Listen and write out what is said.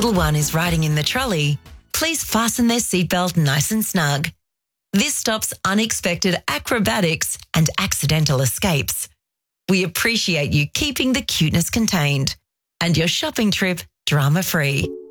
little one is riding in the trolley, please fasten their seatbelt nice and snug. This stops unexpected acrobatics and accidental escapes. We appreciate you keeping the cuteness contained and your shopping trip drama-free.